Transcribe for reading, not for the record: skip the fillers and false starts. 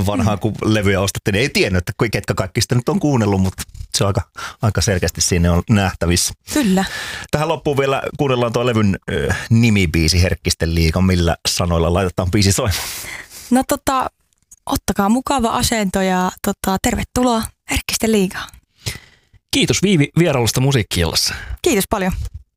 vanhaan, kun levyjä ostettiin, niin ei tiennyt, että ketkä kaikki sitä nyt on kuunnellut, mutta se on aika selkeästi siinä on nähtävissä. Kyllä. Tähän loppuun vielä kuunnellaan tuo levyn nimibiisi Herkkisten liiga. Millä sanoilla laitetaan biisi soimaan? No ottakaa mukava asento ja tervetuloa Herkkisten liigaan. Kiitos Viivi vierailusta Musiikki-illassa. Kiitos paljon.